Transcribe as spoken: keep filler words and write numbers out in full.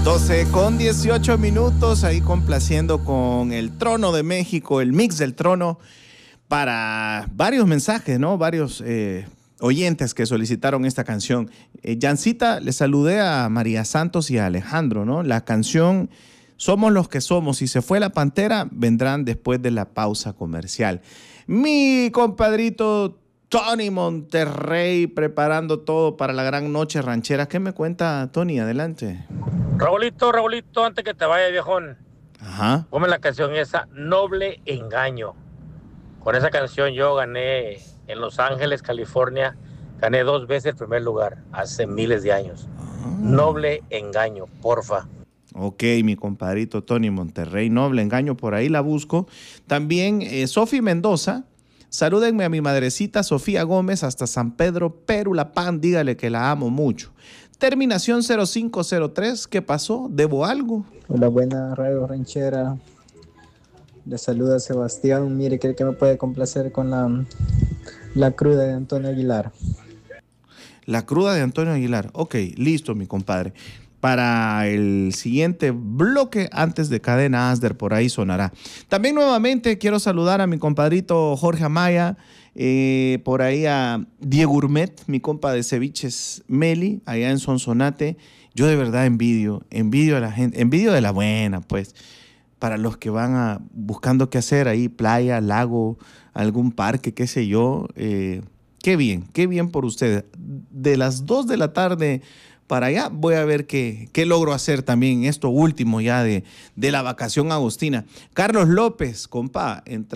doce con dieciocho minutos, ahí complaciendo con el Trono de México, el mix del Trono, para varios mensajes, ¿no? Varios eh, oyentes que solicitaron esta canción. Eh, Jancita, le saludé a María Santos y a Alejandro, ¿no? La canción Somos los que somos. Si se fue la Pantera, vendrán después de la pausa comercial. Mi compadrito Tony Monterrey, preparando todo para la gran noche ranchera. ¿Qué me cuenta, Tony? Adelante. Raulito, Raulito, antes que te vaya, viejón. Ajá. Ponme la canción esa, Noble Engaño. Con esa canción yo gané en Los Ángeles, California. Gané dos veces el primer lugar, hace miles de años. Ah. Noble Engaño, porfa. Ok, mi compadrito Tony Monterrey, Noble Engaño, por ahí la busco. También eh, Sofi Mendoza. Salúdenme a mi madrecita Sofía Gómez hasta San Pedro, Perulapán. Dígale que la amo mucho. Terminación cero cinco cero tres. ¿Qué pasó? ¿Debo algo? Hola, buena radio ranchera. Le saluda Sebastián. Mire, creo que me puede complacer con la, la cruda de Antonio Aguilar. La cruda de Antonio Aguilar. Ok, listo, mi compadre. Para el siguiente bloque, antes de Cadena Asder, por ahí sonará. También nuevamente quiero saludar a mi compadrito Jorge Amaya, eh, por ahí a Diego Urmet, mi compa de ceviches Meli, allá en Sonsonate. Yo de verdad envidio, envidio a la gente, envidio de la buena, pues, para los que van a, buscando qué hacer ahí, playa, lago, algún parque, qué sé yo. Eh, qué bien, qué bien por ustedes. De las dos de la tarde para allá voy a ver qué, qué logro hacer también esto último ya de, de la vacación agostina. Carlos López, compa, entra.